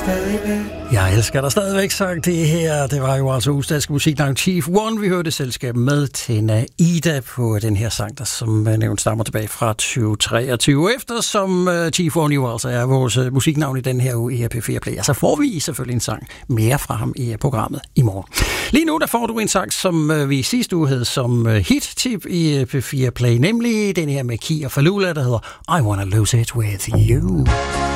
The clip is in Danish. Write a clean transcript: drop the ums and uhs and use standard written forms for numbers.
Jeg elsker dig stadigvæk, sagt det her. Det var jo altså Usdansk Musiknavn Chief One. Vi hørte selskab med Tina Ida på den her sang, der som nævnt stammer tilbage fra 2023. Eftersom Chief One jo altså er vores musiknavn i den her uge i P4 Play, så får vi selvfølgelig en sang mere fra ham i programmet i morgen. Lige nu der får du en sang, som vi sidste uge havde som hit-tip i P4 Play, nemlig den her med Kia Falula, der hedder I Wanna Lose It With You.